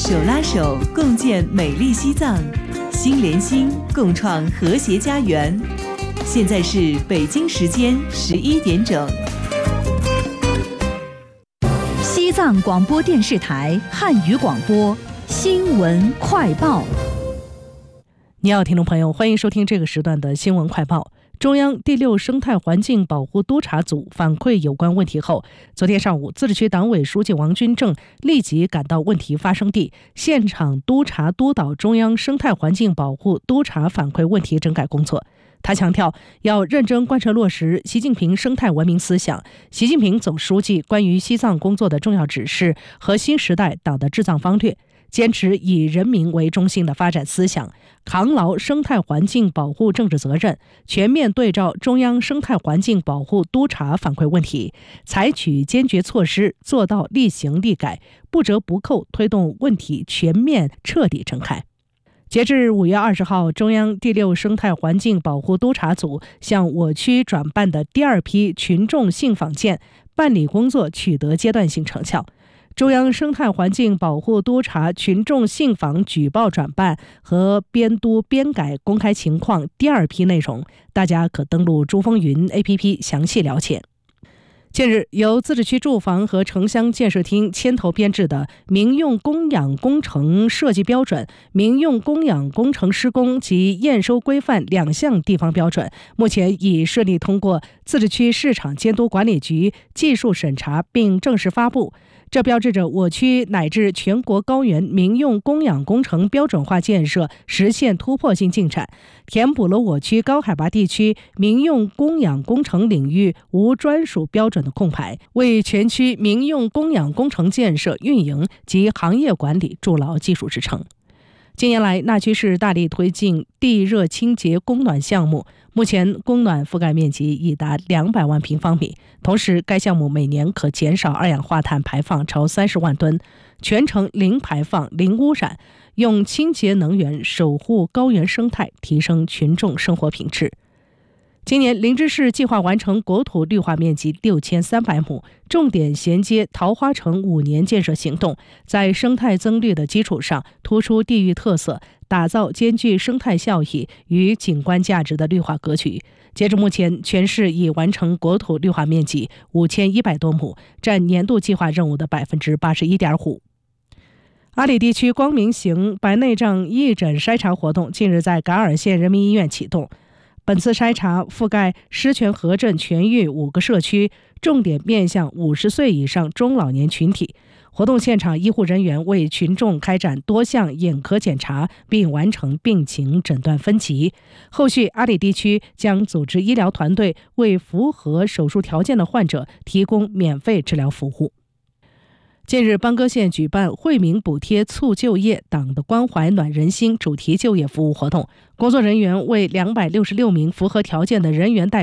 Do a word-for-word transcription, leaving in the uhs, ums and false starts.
手拉手共建美丽西藏，心连心共创和谐家园。现在是北京时间十一点整。 西藏广播电视台汉语广播新闻快报。 你好，听众朋友，欢迎收听这个时段的新闻快报。中央第六生态环境保护督察组反馈有关问题后，昨天上午，自治区党委书记王军正立即赶到问题发生地，现场督查督导中央生态环境保护督察反馈问题整改工作。他强调，要认真贯彻落实习近平生态文明思想、习近平总书记关于西藏工作的重要指示和新时代党的治藏方略，坚持以人民为中心的发展思想，扛牢生态环境保护政治责任，全面对照中央生态环境保护督察反馈问题，采取坚决措施，做到立行立改，不折不扣推动问题全面彻底整改。截至五月二十号，中央第六生态环境保护督察组向我区转办的第二批群众信访件办理工作取得阶段性成效。中央生态环境保护督察群众信访举报转办和编督编改公开情况第二批内容，大家可登录珠风云 A P P 详细了解。近日，由自治区住房和城乡建设厅牵头编制的民用供养工程设计标准、民用供养工程施工及验收规范两项地方标准，目前已顺利通过自治区市场监督管理局技术审查并正式发布。这标志着我区乃至全国高原民用供养工程标准化建设实现突破性进展，填补了我区高海拔地区民用供养工程领域无专属标准的空白，为全区民用供养工程建设运营及行业管理筑牢技术支撑。近年来，那曲市大力推进地热清洁供暖项目，目前供暖覆盖面积已达两百万平方米，同时该项目每年可减少二氧化碳排放超三十万吨，全程零排放、零污染，用清洁能源守护高原生态，提升群众生活品质。今年，林芝市计划完成国土绿化面积六千三百亩，重点衔接桃花城五年建设行动，在生态增绿的基础上，突出地域特色，打造兼具生态效益与景观价值的绿化格局。截至目前，全市已完成国土绿化面积五千一百多亩，占年度计划任务的百分之八十一点五。阿里地区光明行白内障义诊筛查活动近日在噶尔县人民医院启动。本次筛查覆盖狮泉河镇全域五个社区，重点面向五十岁以上中老年群体。活动现场，医护人员为群众开展多项眼科检查，并完成病情诊断分级。后续，阿里地区将组织医疗团队为符合手术条件的患者提供免费治疗服务。近日，邦哥县举办惠民补贴促就业，党的关怀暖人心主题就业服务活动，工作人员为两百六十六名符合条件的人员代